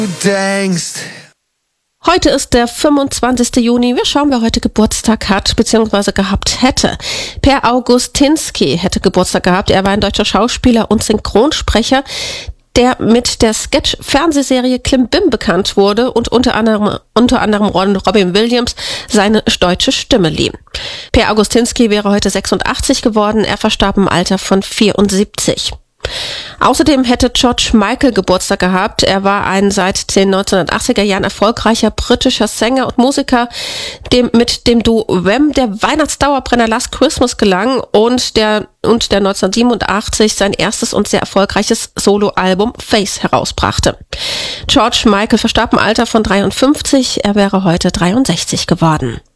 denkst. Heute ist der 25. Juni. Wir schauen, wer heute Geburtstag hat bzw. gehabt hätte. Per Augustinski hätte Geburtstag gehabt. Er war ein deutscher Schauspieler und Synchronsprecher, der mit der Sketch-Fernsehserie Klimbim bekannt wurde und unter anderem Robin Williams seine deutsche Stimme lieh. Per Augustinski wäre heute 86 geworden. Er verstarb im Alter von 74. Außerdem hätte George Michael Geburtstag gehabt. Er war ein seit den 1980er Jahren erfolgreicher britischer Sänger und Musiker, dem mit dem Duo Wham der Weihnachtsdauerbrenner Last Christmas gelang und der 1987 sein erstes und sehr erfolgreiches Soloalbum Face herausbrachte. George Michael verstarb im Alter von 53. Er wäre heute 63 geworden.